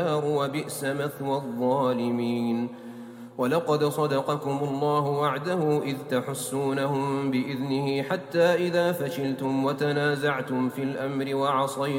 وبئس مثوى الظالمين. ولقد صدقكم الله وعده إذ تحسونهم بإذنه حتى إذا فشلتم وتنازعتم في الأمر